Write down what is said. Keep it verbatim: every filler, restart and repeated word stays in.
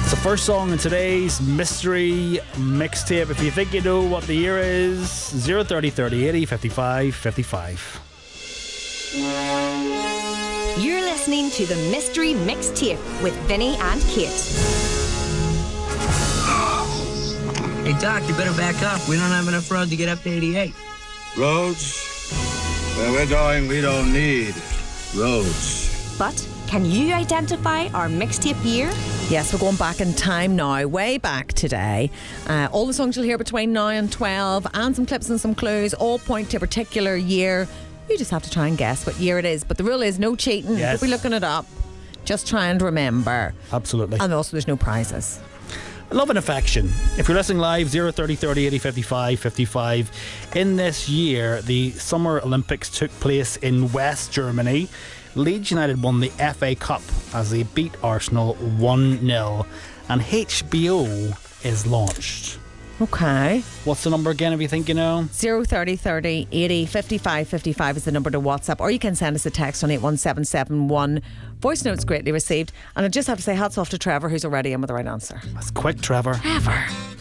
It's the first song in today's mystery mixtape. If you think you know what the year is, zero thirty thirty eighty fifty-five fifty-five. You're listening to the Mystery Mixtape with Vinny and Kate. Hey, Doc, you better back up. We don't have enough road to get up to eighty-eight. Roads? Where we're going, we don't need roads. But can you identify our mixtape year? Yes, we're going back in time now, way back today. Uh, all the songs you'll hear between now and twelve, and some clips and some clues, all point to a particular year. You just have to try and guess what year it is. But the rule is no cheating. Yes. Don't be looking it up. Just try and remember. Absolutely. And also there's no prizes. Love and affection. If you're listening live, zero thirty thirty eighty fifty-five fifty-five. In this year, the Summer Olympics took place in West Germany. Leeds United won the F A Cup as they beat Arsenal one nil. And H B O is launched. Okay. What's the number again if you think you know? zero thirty thirty eighty fifty-five fifty-five is the number to WhatsApp, or you can send us a text on eight one seven seven one. Voice notes greatly received. And I just have to say hats off to Trevor, who's already in with the right answer. That's quick, Trevor. Trevor.